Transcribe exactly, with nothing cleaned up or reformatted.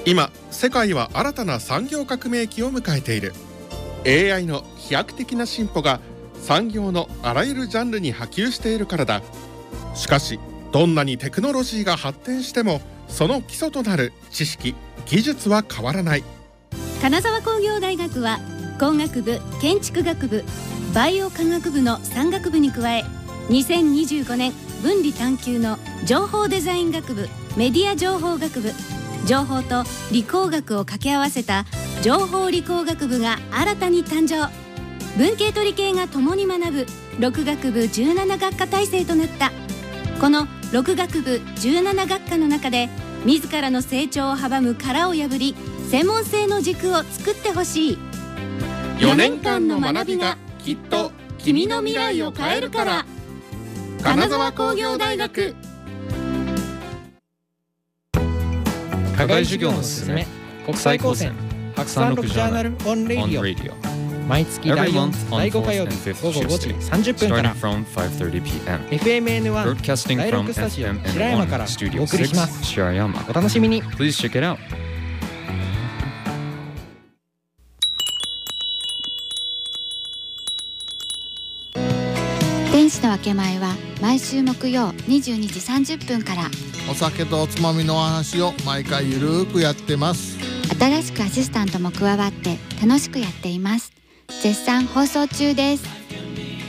今世界は新たな産業革命期を迎えている。 エーアイ の飛躍的な進歩が産業のあらゆるジャンルに波及しているからだ。しかしどんなにテクノロジーが発展してもその基礎となる知識・技術は変わらない。 金沢工業大学は工学部、建築学部、バイオ科学部のさん学部に加え、にせんにじゅうごねん分離探究の情報デザイン学部、メディア情報学部、情報と理工学を掛け合わせた情報理工学部が新たに誕生。文系と理系が共に学ぶろく学部じゅうなな学科体制となった。このろく学部じゅうなな学科の中で自らの成長を阻む殻を破り、専門性の軸を作ってほしい。 よねんかんの学びがきっと君の未来を変えるから。金沢工業大学。 課外授業のすすめ、国際高専白山六ジャーナルオンレイディオ。毎月だいよん、だいご火曜日午後ごじさんじゅっぷんから エフエムエヌワン だいろくスタジオ白山からお送りします。お楽しみに。 天使の分け前は毎週木曜にじゅうにじさんじゅっぷんから。 お酒とおつまみのお話を毎回ゆるーくやってます。 新しくアシスタントも加わって楽しくやっています。絶賛放送中です。